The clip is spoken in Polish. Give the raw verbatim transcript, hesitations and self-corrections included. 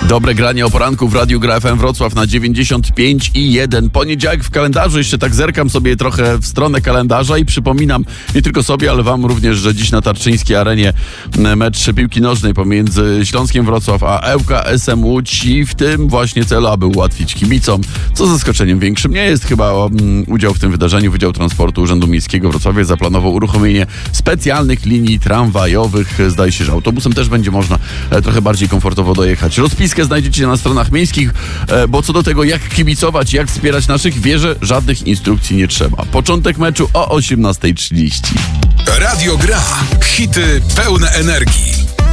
Dobre granie o poranku w Radiu Gra F M Wrocław na dziewięćdziesiąt pięć i jeden. Poniedziałek w kalendarzu, jeszcze tak zerkam sobie trochę w stronę kalendarza i przypominam nie tylko sobie, ale wam również, że dziś na Tarczyńskiej Arenie mecz piłki nożnej pomiędzy Śląskiem Wrocław a E Ł K S M Łódź i w tym właśnie celu, aby ułatwić kibicom, co zaskoczeniem większym nie jest chyba um, udział w tym wydarzeniu. Wydział Transportu Urzędu Miejskiego Wrocławia zaplanował uruchomienie specjalnych linii tramwajowych. Zdaje się, że autobusem też będzie można e, trochę bardziej komfortowo dojechać. Rozpiskę znajdziecie na stronach miejskich, e, bo co do tego, jak kibicować, jak wspierać naszych, wierzę, żadnych instrukcji nie trzeba. Początek meczu o osiemnasta trzydzieści. Radio Gra. Hity pełne energii.